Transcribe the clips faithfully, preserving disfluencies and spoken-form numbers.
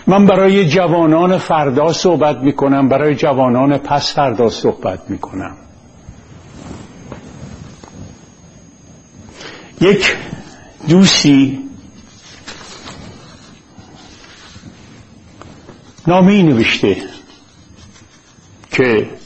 من برای جوانان فردا صحبت میکنم، برای جوانان پس فردا صحبت میکنم. یک دوستی نامه‌ای نوشته که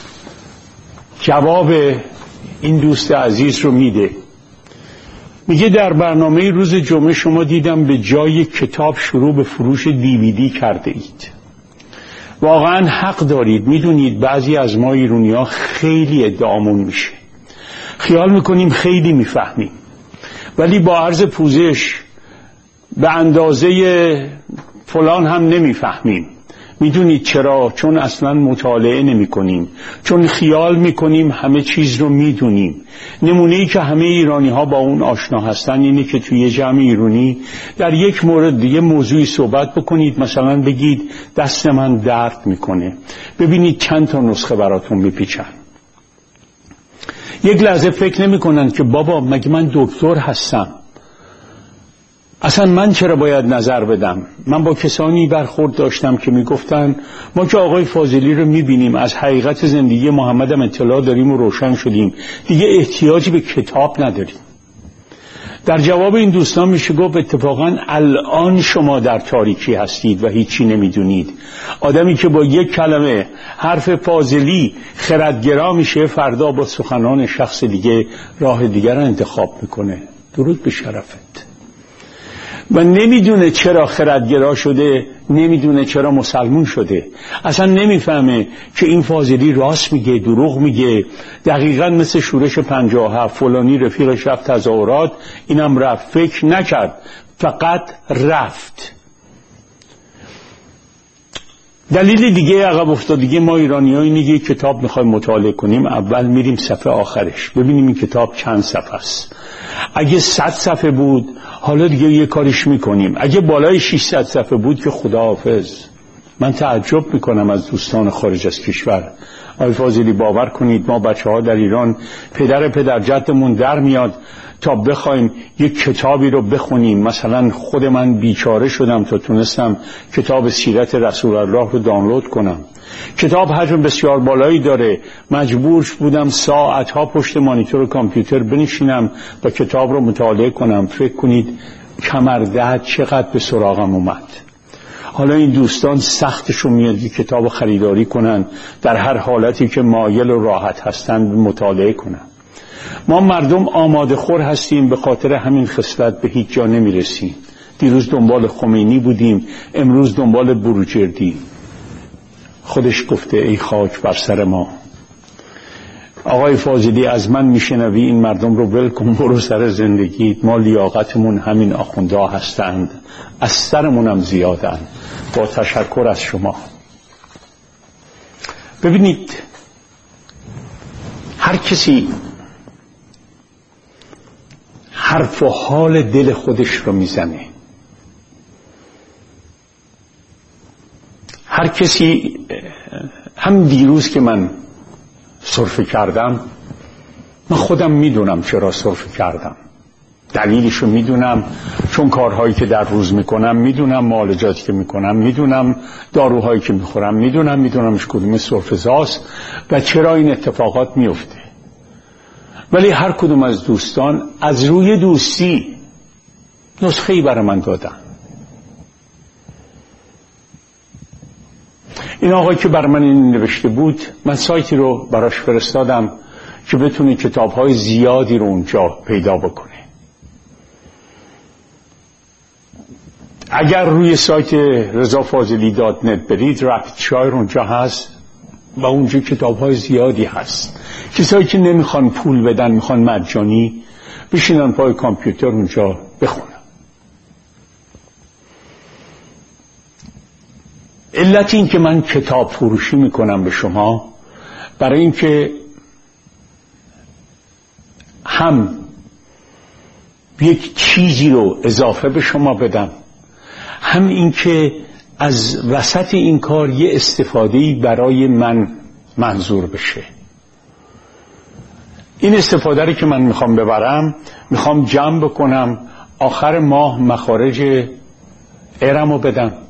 جواب این دوست عزیز رو میده. میگه در برنامه روز جمعه شما دیدم به جای کتاب شروع به فروش دیویدی کرده اید. واقعا حق دارید. میدونید بعضی از ما ایرانی ها خیلی ادعامون میشه، خیال میکنیم خیلی میفهمیم، ولی با عرض پوزش به اندازه فلان هم نمیفهمیم. میدونید چرا؟ چون اصلا مطالعه نمی کنیم، چون خیال میکنیم همه چیز رو میدونیم. نمونه‌ای که همه ایرانی ها با اون آشنا هستن اینه که توی جمع ایرانی در یک مورد یه موضوعی صحبت بکنید، مثلا بگید دست من درد میکنه، ببینید چند تا نسخه براتون میپیچن. یک لحظه فکر نمی کنن که بابا مگه من دکتر هستم، اصلا من چرا باید نظر بدم؟ من با کسانی برخورد داشتم که میگفتن ما که آقای فاضلی رو میبینیم، از حقیقت زندگی محمد هم اطلاع داریم و روشن شدیم، دیگه احتیاجی به کتاب نداریم. در جواب این دوستان میشه گفت اتفاقا الان شما در تاریکی هستید و هیچی نمیدونید. آدمی که با یک کلمه حرف فاضلی خردگرا میشه، فردا با سخنان شخص دیگه راه دیگر رو انتخاب میکنه. درود به شرفت. و نمیدونه چرا خردگرا شده، نمیدونه چرا مسلمون شده، اصلا نمیفهمه که این فاضلی راست میگه دروغ میگه. دقیقا مثل شورش پنجاه و هفت، فلانی رفیقش رفت تظاهرات، اینم رفت، فکر نکرد، فقط رفت. دلیل دیگه عقب افتادگی ما ایرانی ها اینه که کتاب میخوایم مطالعه کنیم، اول میریم صفحه آخرش ببینیم این کتاب چند صفحه است. اگه صد صفحه بود حالا دیگه یه کاریش میکنیم، اگه بالای ششصد صفحه بود که خداحافظ. من تعجب میکنم از دوستان خارج از کشور. آقای فاضلی باور کنید ما بچه ها در ایران پدر پدر جدمون در میاد تا بخوایم یک کتابی رو بخونیم. مثلا خود من بیچاره شدم تا تونستم کتاب سیرت رسول الله رو دانلود کنم. کتاب حجم بسیار بالایی داره، مجبور بودم ساعتها پشت مانیتور کامپیوتر بنشینم و کتاب رو مطالعه کنم. فکر کنید کمردرد چقدر به سراغم اومد. حالا این دوستان سختشون میاد که کتاب خریداری کنن، در هر حالتی که مایل و راحت هستن مطالعه کنن. ما مردم آماده خور هستیم، به خاطر همین خصلت به هیچ جا نمیرسیم. دیروز دنبال خمینی بودیم، امروز دنبال بروجردی. خودش گفته ای خاک بر سر ما. آقای فاضلی از من میشنوی این مردم رو ول کن، برو سر زندگی. ما لیاقتمون همین آخوندها هستند، از سرمون هم زیادند. با تشکر از شما. ببینید هر کسی حرف و حال دل خودش رو میزنه. هر کسی، هم دیروز که من سرفه کردم، من خودم میدونم چرا سرفه کردم، دلیلشو میدونم، چون کارهایی که در روز میکنم میدونم، معالجاتی که میکنم میدونم، داروهایی که میخورم میدونم، میدونمش کدوم سرفه زاست و چرا این اتفاقات میفته. ولی هر کدوم از دوستان از روی دوستی نسخه‌ای برای من دادن. این آقای که برای من این نوشته بود، من سایتی رو براش فرستادم که بتونی کتاب‌های زیادی رو اونجا پیدا بکنه. اگر روی سایت رضا فاضلی دات نت برید، رپید شایر اونجا هست و اونجا کتاب‌های زیادی هست. کسایی که نمیخوان پول بدن، میخوان مجانی، بشینن پای کامپیوتر اونجا بخونن. علت این که من کتاب فروشی میکنم به شما، برای این که هم یک چیزی رو اضافه به شما بدم، هم این که از وسط این کار یه استفاده‌ای برای من منظور بشه. این استفاده رو که من میخوام ببرم، میخوام جمع بکنم، آخر ماه مخارج ارم رو بدم،